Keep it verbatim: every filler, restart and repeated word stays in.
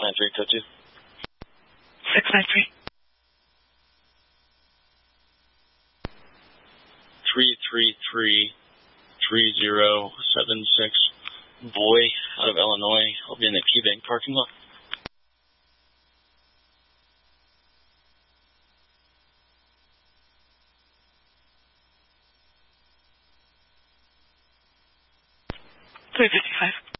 nine three, code two. six nine three. three three three, three zero seven six. Boy, out of Illinois. I'll be in the KeyBank parking lot. three fifty-five.